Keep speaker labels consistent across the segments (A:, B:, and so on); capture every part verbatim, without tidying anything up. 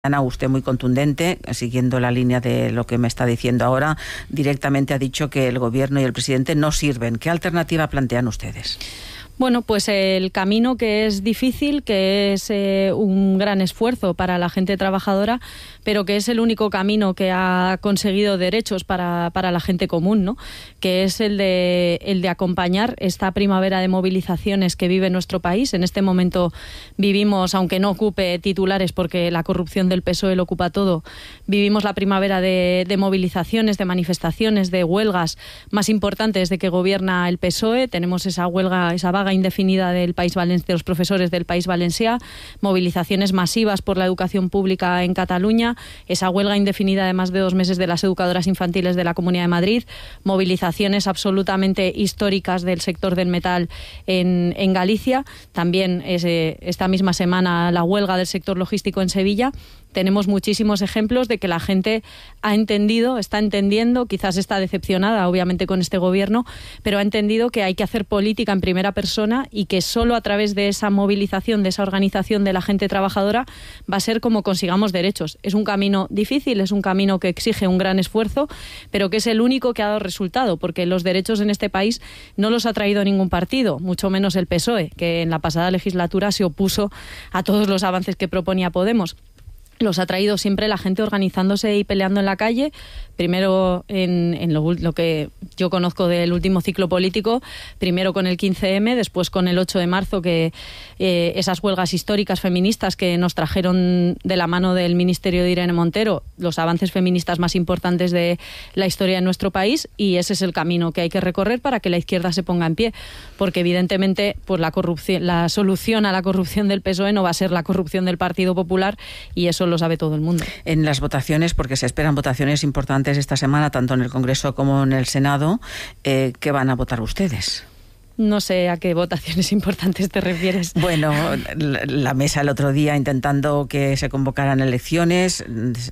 A: Usted, muy contundente, siguiendo la línea de lo que me está diciendo ahora, directamente ha dicho que el Gobierno y el presidente no sirven. ¿Qué alternativa plantean ustedes?
B: Bueno, pues el camino, que es difícil, que es eh, un gran esfuerzo para la gente trabajadora, pero que es el único camino que ha conseguido derechos para, para la gente común, ¿no? Que es el de, el de acompañar esta primavera de movilizaciones que vive nuestro país. En este momento vivimos, aunque no ocupe titulares porque la corrupción del P S O E lo ocupa todo, vivimos la primavera de, de movilizaciones, de manifestaciones, de huelgas más importantes de que gobierna el P S O E. Tenemos esa huelga, esa vaga indefinida del País Valencià, de los profesores del País Valencià, movilizaciones masivas por la educación pública en Cataluña, esa huelga indefinida de más de dos meses de las educadoras infantiles de la Comunidad de Madrid, movilizaciones absolutamente históricas del sector del metal en, en Galicia, también ese, esta misma semana la huelga del sector logístico en Sevilla. Tenemos muchísimos ejemplos de que la gente ha entendido, está entendiendo, quizás está decepcionada obviamente con este gobierno, pero ha entendido que hay que hacer política en primera persona y que solo a través de esa movilización, de esa organización de la gente trabajadora va a ser como consigamos derechos. Es un camino difícil, es un camino que exige un gran esfuerzo, pero que es el único que ha dado resultado, porque los derechos en este país no los ha traído ningún partido, mucho menos el P S O E, que en la pasada legislatura se opuso a todos los avances que proponía Podemos. Los ha traído siempre la gente organizándose y peleando en la calle, primero en, en lo, lo que yo conozco del último ciclo político, primero con el quince eme, después con el ocho de marzo, que eh, esas huelgas históricas feministas que nos trajeron de la mano del Ministerio de Irene Montero los avances feministas más importantes de la historia de nuestro país, y ese es el camino que hay que recorrer para que la izquierda se ponga en pie, porque evidentemente pues la corrupción, la solución a la corrupción del P S O E no va a ser la corrupción del Partido Popular, y eso lo sabe todo el mundo.
A: En las votaciones, porque se esperan votaciones importantes esta semana, tanto en el Congreso como en el Senado, eh, ¿qué van a votar ustedes?
B: No sé a qué votaciones importantes te refieres.
A: Bueno, la mesa el otro día intentando que se convocaran elecciones,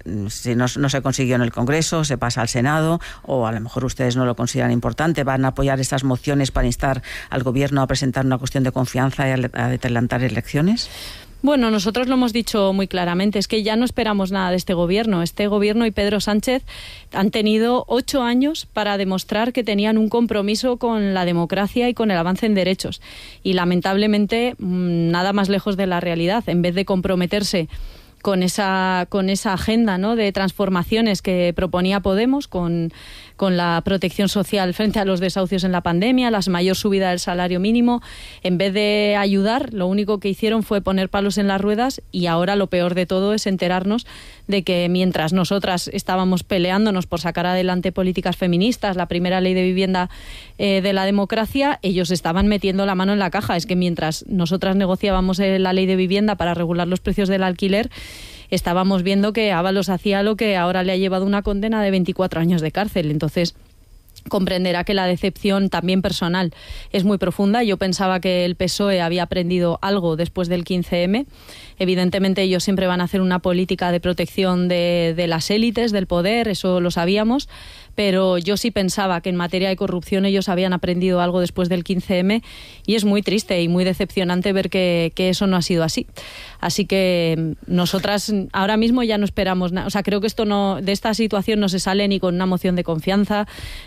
A: si no, no se consiguió en el Congreso, se pasa al Senado, o a lo mejor ustedes no lo consideran importante. ¿Van a apoyar estas mociones para instar al Gobierno a presentar una cuestión de confianza y a adelantar elecciones?
B: Bueno, nosotros lo hemos dicho muy claramente, es que ya no esperamos nada de este gobierno. Este gobierno y Pedro Sánchez han tenido ocho años para demostrar que tenían un compromiso con la democracia y con el avance en derechos. Y lamentablemente, nada más lejos de la realidad. En vez de comprometerse con esa, con esa agenda, ¿no?, de transformaciones que proponía Podemos, con, con la protección social frente a los desahucios en la pandemia, la mayor subida del salario mínimo, en vez de ayudar, lo único que hicieron fue poner palos en las ruedas, y ahora lo peor de todo es enterarnos de que mientras nosotras estábamos peleándonos por sacar adelante políticas feministas, la primera ley de vivienda eh, de la democracia, ellos estaban metiendo la mano en la caja. Es que mientras nosotras negociábamos eh, la ley de vivienda para regular los precios del alquiler, estábamos viendo que Ábalos hacía lo que ahora le ha llevado una condena de veinticuatro años de cárcel. Entonces, comprenderá que la decepción también personal es muy profunda. Yo pensaba que el P S O E había aprendido algo después del quince eme. Evidentemente ellos siempre van a hacer una política de protección de, de las élites, del poder, eso lo sabíamos, pero yo sí pensaba que en materia de corrupción ellos habían aprendido algo después del quince eme, y es muy triste y muy decepcionante ver que, que eso no ha sido así. Así que nosotras ahora mismo ya no esperamos nada. O sea, creo que esto no, de esta situación no se sale ni con una moción de confianza,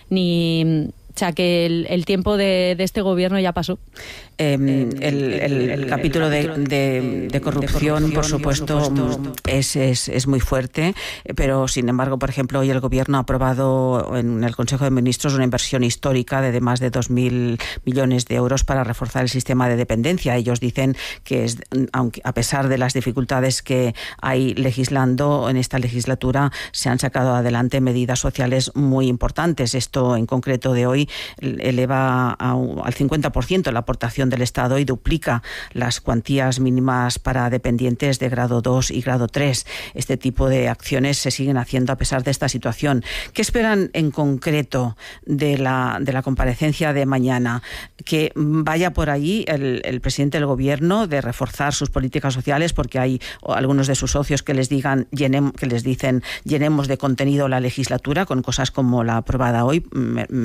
B: ni... O sea, que el, el tiempo de, de este gobierno ya pasó.
A: Eh, el, el, el capítulo de, de, de corrupción, por supuesto, es, es, es muy fuerte, pero sin embargo, por ejemplo, hoy el Gobierno ha aprobado en el Consejo de Ministros una inversión histórica de, de más de dos mil millones de euros para reforzar el sistema de dependencia. Ellos dicen que, es, aunque a pesar de las dificultades que hay legislando en esta legislatura, se han sacado adelante medidas sociales muy importantes. Esto en concreto de hoy eleva a, al cincuenta por ciento la aportación del Estado y duplica las cuantías mínimas para dependientes de grado dos y grado tres. Este tipo de acciones se siguen haciendo a pesar de esta situación. ¿Qué esperan en concreto de la, de la comparecencia de mañana? Que vaya por ahí el, el presidente del Gobierno de reforzar sus políticas sociales, porque hay algunos de sus socios que les digan, llenem, que les dicen llenemos de contenido la legislatura con cosas como la aprobada hoy, me, me refiero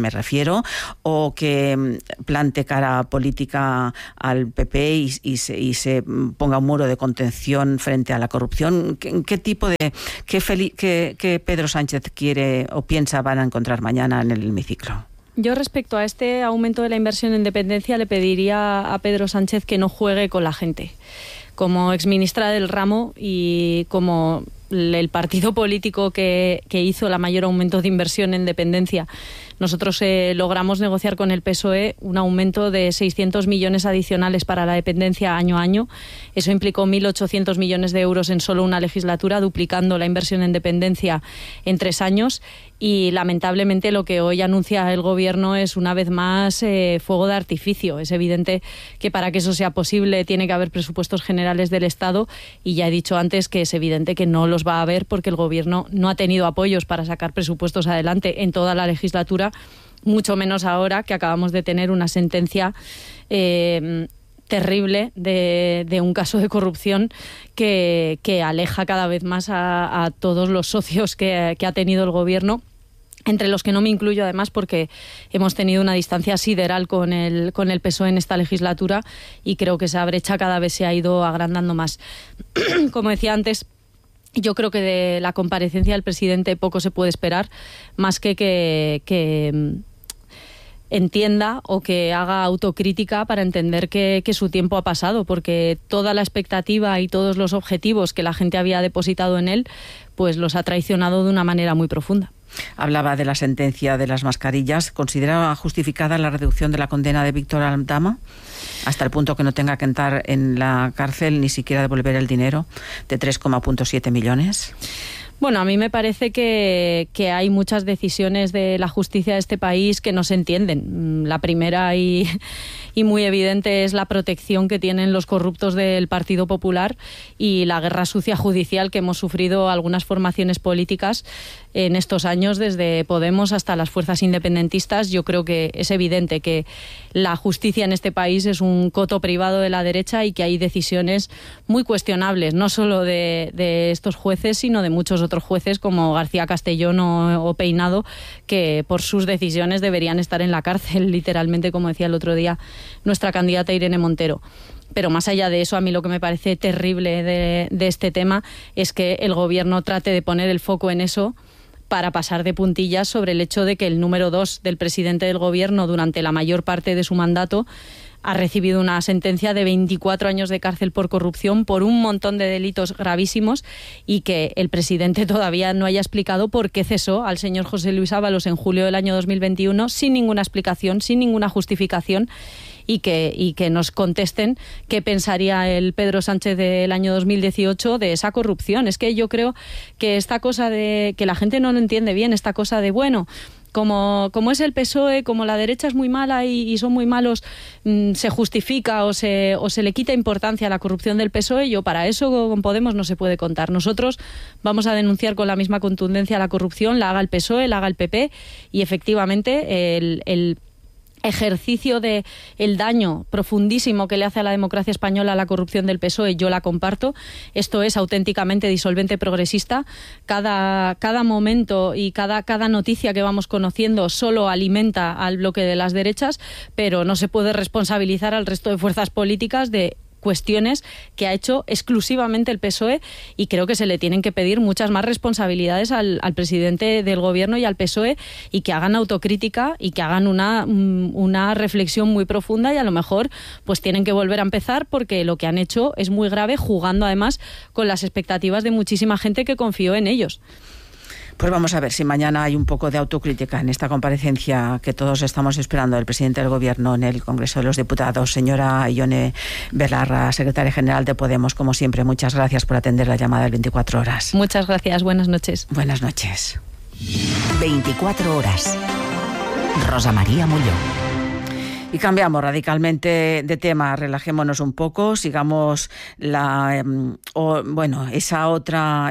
A: Montero, o que plante cara política al P P y, y, se, y se ponga un muro de contención frente a la corrupción? ¿Qué, qué tipo de... qué, Feli, qué, qué Pedro Sánchez quiere o piensa van a encontrar mañana en el hemiciclo?
B: Yo respecto a este aumento de la inversión en dependencia le pediría a Pedro Sánchez que no juegue con la gente. Como exministra del ramo y como el partido político que, que hizo la mayor aumento de inversión en dependencia, nosotros eh, logramos negociar con el P S O E un aumento de seiscientos millones adicionales para la dependencia año a año. Eso implicó mil ochocientos millones de euros en solo una legislatura, duplicando la inversión en dependencia en tres años. Y lamentablemente lo que hoy anuncia el Gobierno es una vez más eh, fuego de artificio. Es evidente que para que eso sea posible tiene que haber presupuestos generales del Estado, y ya he dicho antes que es evidente que no los va a haber porque el Gobierno no ha tenido apoyos para sacar presupuestos adelante en toda la legislatura, mucho menos ahora que acabamos de tener una sentencia eh, terrible de, de un caso de corrupción que, que aleja cada vez más a, a todos los socios que, que ha tenido el Gobierno, entre los que no me incluyo además porque hemos tenido una distancia sideral con el, con el P S O E en esta legislatura, y creo que esa brecha cada vez se ha ido agrandando más. Como decía antes, yo creo que de la comparecencia del presidente poco se puede esperar, más que que... que entienda o que haga autocrítica para entender que, que su tiempo ha pasado, porque toda la expectativa y todos los objetivos que la gente había depositado en él, pues los ha traicionado de una manera muy profunda.
A: Hablaba de la sentencia de las mascarillas. ¿Considera justificada la reducción de la condena de Víctor Aldama hasta el punto que no tenga que entrar en la cárcel ni siquiera devolver el dinero de tres coma siete millones?
B: Bueno, a mí me parece que, que hay muchas decisiones de la justicia de este país que no se entienden. La primera y, y muy evidente es la protección que tienen los corruptos del Partido Popular y la guerra sucia judicial que hemos sufrido algunas formaciones políticas en estos años, desde Podemos hasta las fuerzas independentistas. Yo creo que es evidente que la justicia en este país es un coto privado de la derecha y que hay decisiones muy cuestionables, no solo de, de estos jueces, sino de muchos otros jueces como García Castellón o, o Peinado, que por sus decisiones deberían estar en la cárcel, literalmente, como decía el otro día nuestra candidata Irene Montero. Pero más allá de eso, a mí lo que me parece terrible de, de este tema es que el Gobierno trate de poner el foco en eso para pasar de puntillas sobre el hecho de que el número dos del presidente del Gobierno durante la mayor parte de su mandato ha recibido una sentencia de veinticuatro años de cárcel por corrupción por un montón de delitos gravísimos, y que el presidente todavía no haya explicado por qué cesó al señor José Luis Ábalos en julio del año dos mil veintiuno sin ninguna explicación, sin ninguna justificación. Y que, y que nos contesten qué pensaría el Pedro Sánchez del año dos mil dieciocho de esa corrupción. Es que yo creo que esta cosa de que la gente no lo entiende bien, esta cosa de, bueno, como, como es el P S O E, como la derecha es muy mala y, y son muy malos, mmm, se justifica o se, o se le quita importancia a la corrupción del P S O E. Yo para eso con Podemos no se puede contar. Nosotros vamos a denunciar con la misma contundencia la corrupción, la haga el P S O E, la haga el P P, y efectivamente el... el ejercicio de el daño profundísimo que le hace a la democracia española la corrupción del P S O E, yo la comparto. Esto es auténticamente disolvente progresista. Cada, cada momento y cada, cada noticia que vamos conociendo solo alimenta al bloque de las derechas, pero no se puede responsabilizar al resto de fuerzas políticas de cuestiones que ha hecho exclusivamente el P S O E, y creo que se le tienen que pedir muchas más responsabilidades al, al presidente del Gobierno y al P S O E, y que hagan autocrítica y que hagan una, una reflexión muy profunda, y a lo mejor pues tienen que volver a empezar, porque lo que han hecho es muy grave, jugando además con las expectativas de muchísima gente que confió en ellos.
A: Pues vamos a ver si mañana hay un poco de autocrítica en esta comparecencia que todos estamos esperando del presidente del Gobierno en el Congreso de los Diputados. Señora Ione Belarra, secretaria general de Podemos, como siempre, muchas gracias por atender la llamada del veinticuatro horas.
B: Muchas gracias, buenas noches.
A: Buenas noches.
C: veinticuatro horas. Rosa María Molló.
A: Y cambiamos radicalmente de tema, relajémonos un poco, sigamos la, eh, o, bueno, esa otra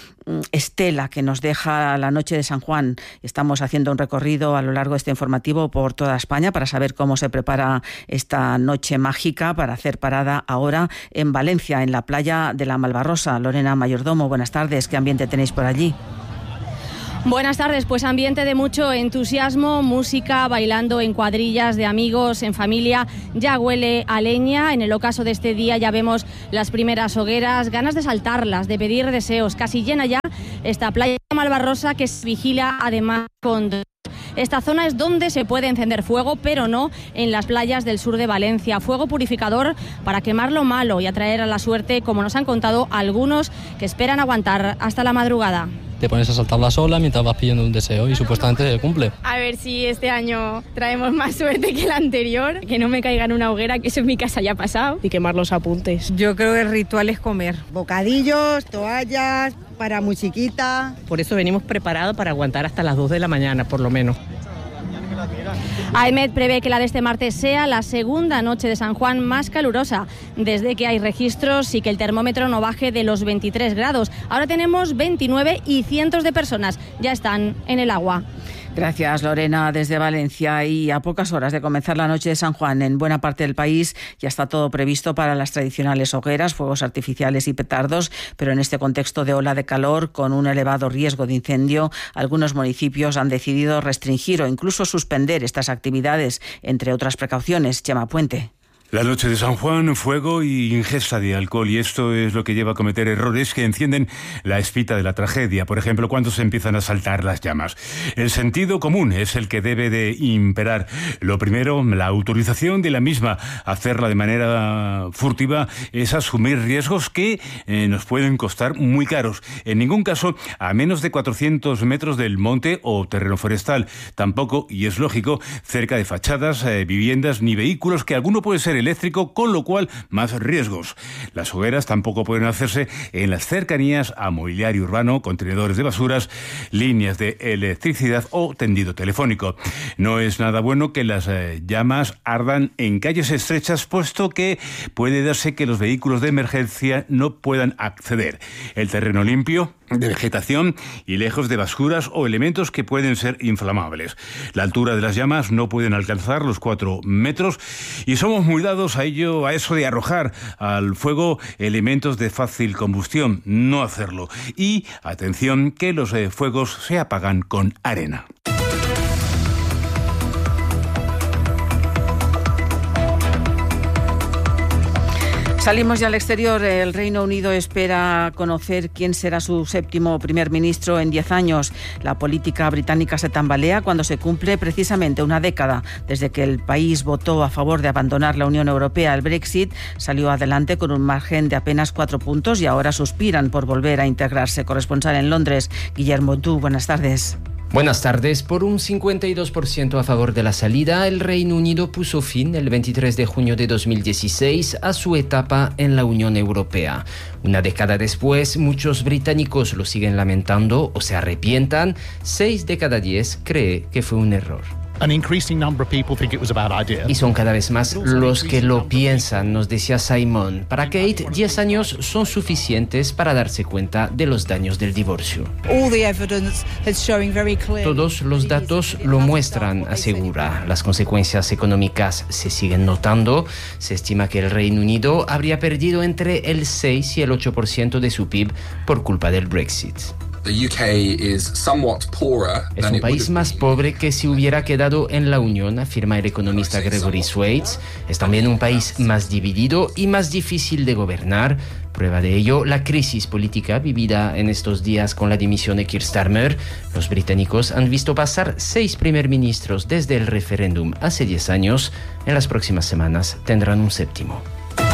A: estela que nos deja la noche de San Juan. Estamos haciendo un recorrido a lo largo de este informativo por toda España para saber cómo se prepara esta noche mágica, para hacer parada ahora en Valencia, en la playa de la Malvarrosa. Lorena Mayordomo, buenas tardes, ¿qué ambiente tenéis por allí?
D: Buenas tardes, pues ambiente de mucho entusiasmo, música, bailando en cuadrillas de amigos, en familia, ya huele a leña. En el ocaso de este día ya vemos las primeras hogueras, ganas de saltarlas, de pedir deseos. Casi llena ya esta playa Malvarrosa que se vigila además con... Esta zona es donde se puede encender fuego, pero no en las playas del sur de Valencia. Fuego purificador para quemar lo malo y atraer a la suerte, como nos han contado algunos que esperan aguantar hasta la madrugada.
E: Te pones a saltar la sola mientras vas pidiendo un deseo y supuestamente se cumple.
F: A ver si este año traemos más suerte que el anterior, que no me caiga en una hoguera, que eso en mi casa ya ha pasado.
G: Y quemar los apuntes.
H: Yo creo que el ritual es comer. Bocadillos, toallas, para musiquita.
G: Por eso venimos preparados para aguantar hasta las dos de la mañana, por lo menos.
D: AEMET prevé que la de este martes sea la segunda noche de San Juan más calurosa desde que hay registros y que el termómetro no baje de los veintitrés grados. Ahora tenemos veintinueve y cientos de personas ya están en el agua.
A: Gracias, Lorena, desde Valencia. Y a pocas horas de comenzar la noche de San Juan en buena parte del país ya está todo previsto para las tradicionales hogueras, fuegos artificiales y petardos, pero en este contexto de ola de calor con un elevado riesgo de incendio, algunos municipios han decidido restringir o incluso suspender estas actividades, entre otras precauciones. Chema Puente.
I: La noche de San Juan, fuego y ingesta de alcohol, y esto es lo que lleva a cometer errores que encienden la espita de la tragedia. Por ejemplo, cuando se empiezan a saltar las llamas. El sentido común es el que debe de imperar. Lo primero, la autorización de la misma. Hacerla de manera furtiva es asumir riesgos que eh, nos pueden costar muy caros. En ningún caso a menos de cuatrocientos metros del monte o terreno forestal. Tampoco, y es lógico, cerca de fachadas, eh, viviendas ni vehículos, que alguno puede ser eléctrico, con lo cual más riesgos. Las hogueras tampoco pueden hacerse en las cercanías a mobiliario urbano, contenedores de basuras, líneas de electricidad o tendido telefónico. No es nada bueno que las eh, llamas ardan en calles estrechas, puesto que puede darse que los vehículos de emergencia no puedan acceder. El terreno limpio, de vegetación y lejos de basuras o elementos que pueden ser inflamables. La altura de las llamas no pueden alcanzar los cuatro metros y somos muy dados a ello, a eso de arrojar al fuego elementos de fácil combustión. No hacerlo. Y, atención, que los eh, fuegos se apagan con arena.
A: Salimos ya al exterior. El Reino Unido espera conocer quién será su séptimo primer ministro en diez años. La política británica se tambalea cuando se cumple precisamente una década desde que el país votó a favor de abandonar la Unión Europea. El Brexit salió adelante con un margen de apenas cuatro puntos y ahora suspiran por volver a integrarse. Corresponsal en Londres, Guillermo Tú, buenas tardes.
J: Buenas tardes. Por un cincuenta y dos por ciento a favor de la salida, el Reino Unido puso fin el veintitrés de junio de dos mil dieciséis a su etapa en la Unión Europea. Una década después, muchos británicos lo siguen lamentando o se arrepientan. Seis de cada diez cree que fue un error. Y son cada vez más los que lo piensan, nos decía Simon. Para Kate, diez años son suficientes para darse cuenta de los daños del divorcio. Todos los datos lo muestran, asegura. Las consecuencias económicas se siguen notando. Se estima que el Reino Unido habría perdido entre el seis y el ocho por ciento de su P I B por culpa del Brexit. Es un país más pobre que si hubiera quedado en la Unión, afirma el economista Gregory Swades. Es también un país más dividido y más difícil de gobernar. Prueba de ello, la crisis política vivida en estos días con la dimisión de Keir Starmer. Los británicos han visto pasar seis primer ministros desde el referéndum hace diez años. En las próximas semanas tendrán un séptimo.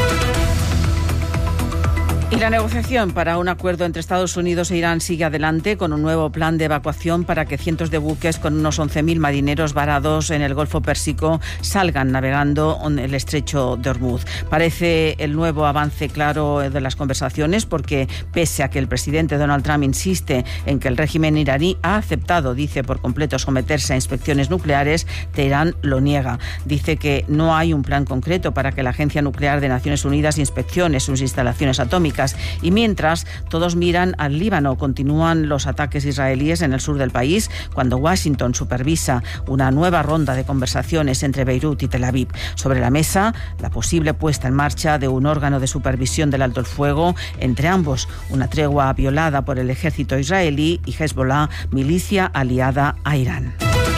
A: Y la negociación para un acuerdo entre Estados Unidos e Irán sigue adelante con un nuevo plan de evacuación para que cientos de buques con unos once mil marineros varados en el Golfo Pérsico salgan navegando en el estrecho de Hormuz. Parece el nuevo avance claro de las conversaciones porque, pese a que el presidente Donald Trump insiste en que el régimen iraní ha aceptado, dice, por completo someterse a inspecciones nucleares, Teherán lo niega. Dice que no hay un plan concreto para que la Agencia Nuclear de Naciones Unidas inspeccione sus instalaciones atómicas. económicas. Y mientras, todos miran al Líbano. Continúan los ataques israelíes en el sur del país, cuando Washington supervisa una nueva ronda de conversaciones entre Beirut y Tel Aviv. Sobre la mesa, la posible puesta en marcha de un órgano de supervisión del alto el fuego entre ambos, una tregua violada por el ejército israelí y Hezbollah, milicia aliada a Irán.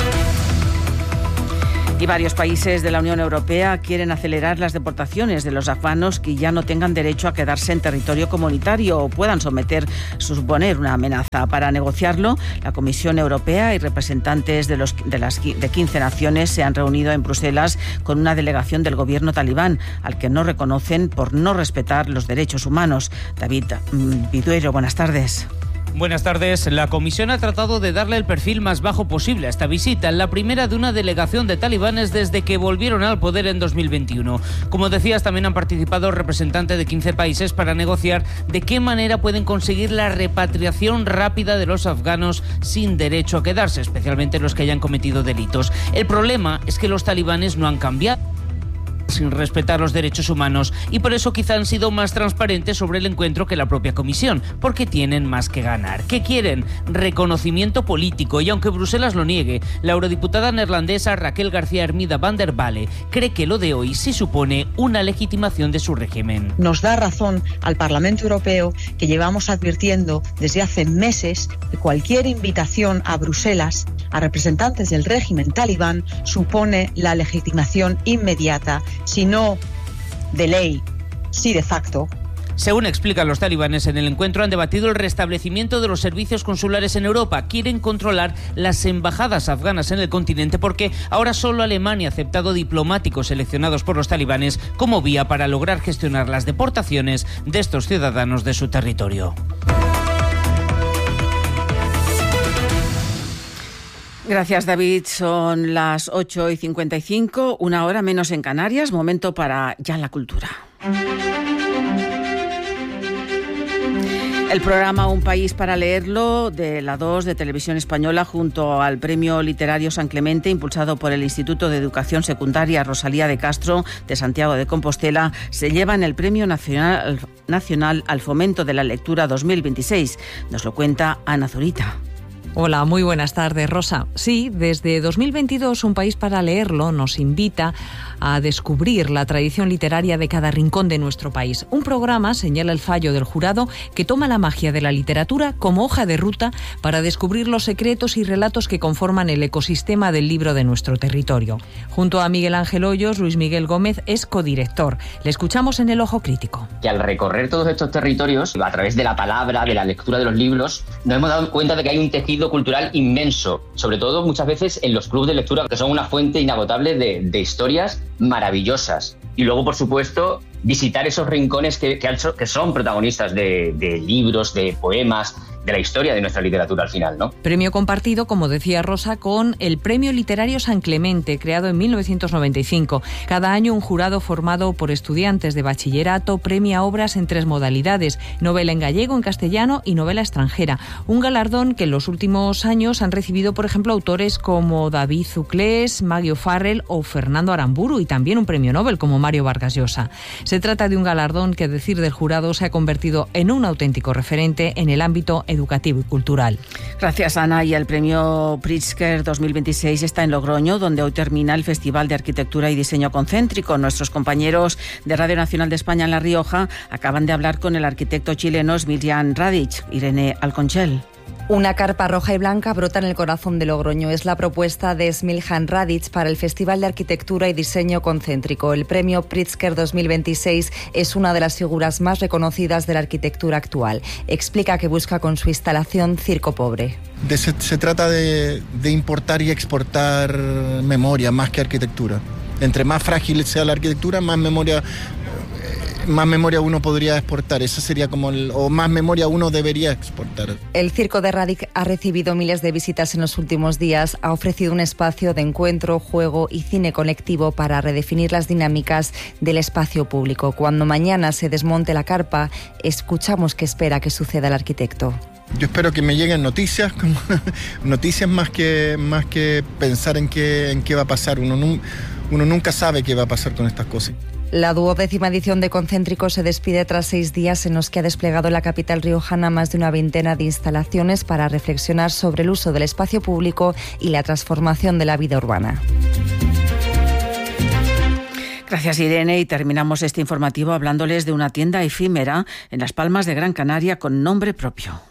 A: Y varios países de la Unión Europea quieren acelerar las deportaciones de los afganos que ya no tengan derecho a quedarse en territorio comunitario o puedan someter, suponer una amenaza. Para negociarlo, la Comisión Europea y representantes de, los, de las de quince naciones se han reunido en Bruselas con una delegación del gobierno talibán, al que no reconocen por no respetar los derechos humanos. David Viduero, buenas tardes.
K: Buenas tardes. La Comisión ha tratado de darle el perfil más bajo posible a esta visita, la primera de una delegación de talibanes desde que volvieron al poder en dos mil veintiuno. Como decías, también han participado representantes de quince países para negociar de qué manera pueden conseguir la repatriación rápida de los afganos sin derecho a quedarse, especialmente los que hayan cometido delitos. El problema es que los talibanes no han cambiado sin respetar los derechos humanos y por eso quizá han sido más transparentes sobre el encuentro que la propia Comisión, porque tienen más que ganar. ¿Qué quieren? Reconocimiento político, y aunque Bruselas lo niegue, la eurodiputada neerlandesa Raquel García Hermida van der Walle cree que lo de hoy sí supone una legitimación de su régimen.
L: Nos da razón al Parlamento Europeo, que llevamos advirtiendo desde hace meses que cualquier invitación a Bruselas a representantes del régimen talibán supone la legitimación inmediata, si no de ley, sí de facto.
K: Según explican los talibanes en el encuentro, han debatido el restablecimiento de los servicios consulares en Europa. Quieren controlar las embajadas afganas en el continente porque ahora solo Alemania ha aceptado diplomáticos seleccionados por los talibanes como vía para lograr gestionar las deportaciones de estos ciudadanos de su territorio.
A: Gracias, David. Son las ocho y cincuenta y cinco, una hora menos en Canarias. Momento para Ya la Cultura. El programa Un País para Leerlo de la dos de Televisión Española, junto al Premio Literario San Clemente, impulsado por el Instituto de Educación Secundaria Rosalía de Castro de Santiago de Compostela, se llevan el Premio Nacional, Nacional al Fomento de la Lectura dos mil veintiséis. Nos lo cuenta Ana Zurita.
M: Hola, muy buenas tardes, Rosa. Sí, desde dos mil veintidós Un País para Leerlo nos invita a descubrir la tradición literaria de cada rincón de nuestro país. Un programa, señala el fallo del jurado, que toma la magia de la literatura como hoja de ruta para descubrir los secretos y relatos que conforman el ecosistema del libro de nuestro territorio. Junto a Miguel Ángel Hoyos, Luis Miguel Gómez es codirector. Le escuchamos en El Ojo Crítico.
N: Que al recorrer todos estos territorios, a través de la palabra, de la lectura de los libros, nos hemos dado cuenta de que hay un tejido cultural inmenso, sobre todo muchas veces en los clubes de lectura, que son una fuente inagotable de, de historias maravillosas. Y luego, por supuesto, visitar esos rincones que, que, que son protagonistas de, de libros, de poemas, de la historia de nuestra literatura al final, ¿no?
M: Premio compartido, como decía Rosa, con el Premio Literario San Clemente, creado en mil novecientos noventa y cinco. Cada año un jurado formado por estudiantes de bachillerato premia obras en tres modalidades: novela en gallego, en castellano y novela extranjera. Un galardón que en los últimos años han recibido, por ejemplo, autores como David Zuclés, Maggie O'Farrell o Fernando Aramburu, y también un premio Nobel como Mario Vargas Llosa. Se trata de un galardón que, a decir del jurado, se ha convertido en un auténtico referente en el ámbito educativo y cultural.
A: Gracias, Ana. Y el premio Pritzker dos mil veintiséis está en Logroño, donde hoy termina el Festival de Arquitectura y Diseño Concéntrico. Nuestros compañeros de Radio Nacional de España en La Rioja acaban de hablar con el arquitecto chileno Smiljan Radic. Irene Alconchel.
O: Una carpa roja y blanca brota en el corazón de Logroño. Es la propuesta de Smiljan Radic para el Festival de Arquitectura y Diseño Concéntrico. El premio Pritzker dos mil veintiséis es una de las figuras más reconocidas de la arquitectura actual. Explica que busca con su instalación Circo Pobre.
P: De, se, se trata de, de importar y exportar memoria más que arquitectura. Entre más frágil sea la arquitectura, más memoria... más memoria uno podría exportar, eso sería como el, o más memoria uno debería exportar.
O: El Circo de Radic ha recibido miles de visitas en los últimos días, ha ofrecido un espacio de encuentro, juego y cine colectivo para redefinir las dinámicas del espacio público. Cuando mañana se desmonte la carpa, escuchamos qué espera que suceda el arquitecto.
P: Yo espero que me lleguen noticias, como noticias más que, más que pensar en qué, en qué va a pasar. Uno, uno nunca sabe qué va a pasar con estas cosas.
O: La duodécima edición de Concéntrico se despide tras seis días en los que ha desplegado en la capital riojana más de una veintena de instalaciones para reflexionar sobre el uso del espacio público y la transformación de la vida urbana.
A: Gracias, Irene, y terminamos este informativo hablándoles de una tienda efímera en Las Palmas de Gran Canaria con nombre propio.